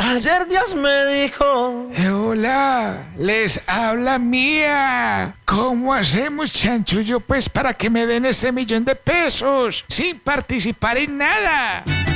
Ayer Dios me dijo. Hola, les habla Mía. ¿Cómo hacemos, chanchullo, pues, para que me den ese 1.000.000 de pesos sin participar en nada?